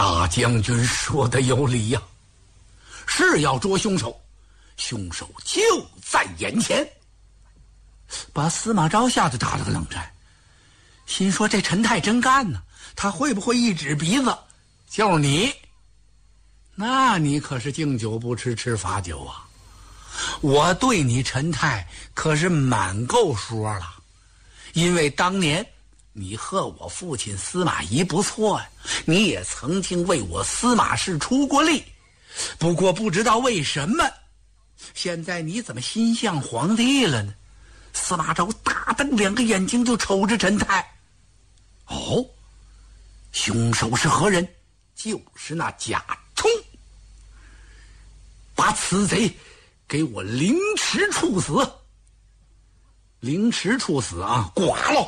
大将军说的有理呀，是要捉凶手，凶手就在眼前。把司马昭吓得打了个冷战，心说这陈泰真干呢，他会不会一指鼻子就是你？那你可是敬酒不吃吃罚酒啊！我对你陈泰可是满够说了，因为当年你和我父亲司马懿不错呀，你也曾经为我司马氏出过力。不过不知道为什么，现在你怎么心向皇帝了呢？司马昭大瞪两个眼睛就瞅着陈泰。哦，凶手是何人？就是那贾充。把此贼给我凌迟处死！凌迟处死啊，剐了！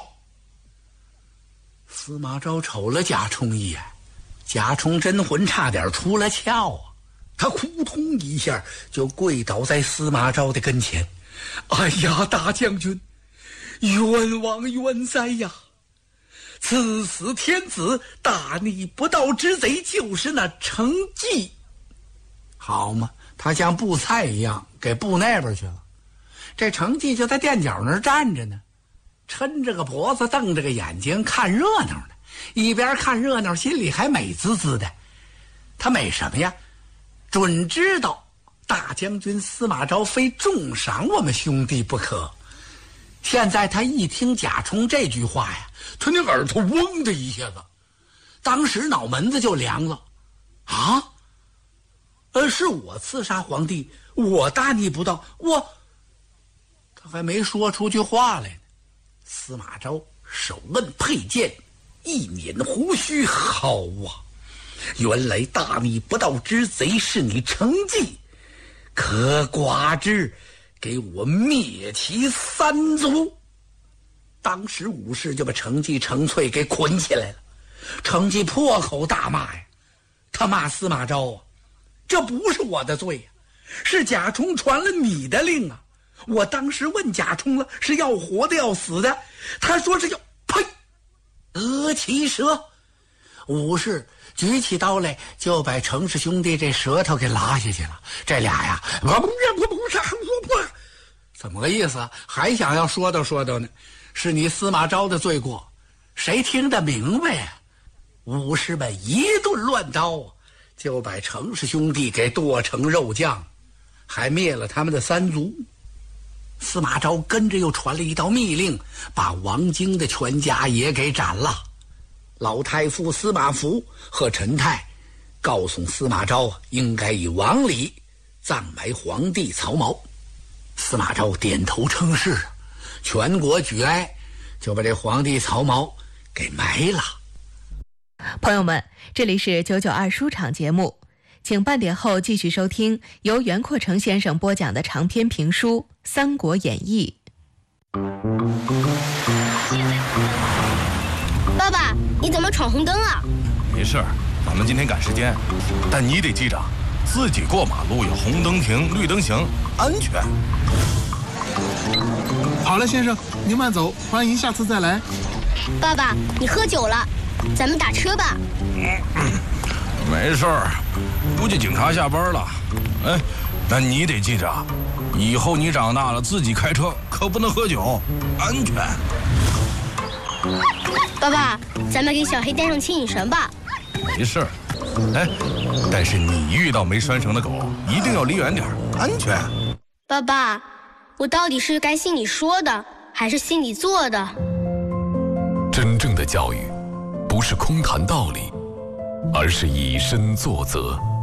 司马昭瞅了贾充一眼，贾充真魂差点出了窍啊！他扑通一下就跪倒在司马昭的跟前。哎呀，大将军，冤枉冤哉呀！赐死天子，大逆不道之贼就是那程济。好嘛，他像布菜一样给布那边去了。这程济就在垫脚那儿站着呢，抻着个脖子，瞪着个眼睛看热闹呢。一边看热闹，心里还美滋滋的。他美什么呀？准知道大将军司马昭非重赏我们兄弟不可。现在他一听贾充这句话呀，他那耳朵嗡的一下子，当时脑门子就凉了。啊，是我刺杀皇帝，我大逆不道，他还没说出句话来呢。司马昭手摁佩剑，一捻胡须，好啊！原来大逆不道之贼是你程济，可寡之，给我灭其三族！当时武士就把程济、程粹给捆起来了。程济破口大骂呀，他骂司马昭啊，这不是我的罪呀，是贾充传了你的令啊！我当时问贾充了，是要活的要死的，他说是要，呸！得其舌！武士举起刀来，就把程氏兄弟这舌头给拉下去了。这俩呀，不，怎么个意思？还想要说道呢？是你司马昭的罪过，谁听得明白呀？武士们一顿乱刀，就把程氏兄弟给剁成肉酱，还灭了他们的三族。司马昭跟着又传了一道密令，把王经的全家也给斩了。老太傅司马孚和陈泰告诉司马昭，应该以王礼葬埋皇帝曹髦。司马昭点头称是，全国举哀，就把这皇帝曹髦给埋了。 朋友们，这里是992书场节目，请半点后继续收听由袁阔成先生播讲的长篇评书《三国演义》。 爸爸，你怎么闯红灯啊？ 没事儿，咱们今天赶时间，但你得记着，自己过马路有红灯停，绿灯行，安全。 好了，先生，您慢走，欢迎下次再来。 爸爸，你喝酒了，咱们打车吧。 没事儿，估计警察下班了。哎，但你得记着，以后你长大了自己开车可不能喝酒，安全。 爸爸，咱们给小黑带上牵引绳吧。 没事儿，哎，但是你遇到没拴绳的狗，一定要离远点，安全。 爸爸，我到底是该信你说的，还是信你做的？ 真正的教育，不是空谈道理，而是以身作则。